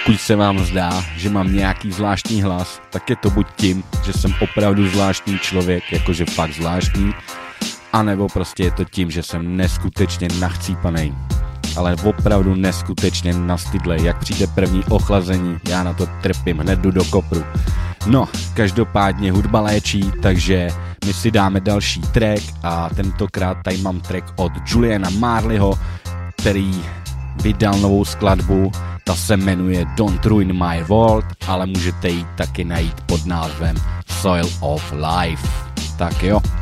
Pokud se vám zdá, že mám nějaký zvláštní hlas, tak je to buď tím, že jsem opravdu zvláštní člověk, jakože fakt zvláštní, anebo prostě je to tím, že jsem neskutečně nachcípanej. Ale opravdu neskutečně nastydlej. Jak přijde první ochlazení, já na to trpím, hned jdu do kopru. No, každopádně hudba léčí, takže my si dáme další track a tentokrát tady mám track od Juliana Marleyho, který vydal novou skladbu, ta se jmenuje Don't Ruin My World, ale můžete ji taky najít pod názvem Soil of Life. Tak jo.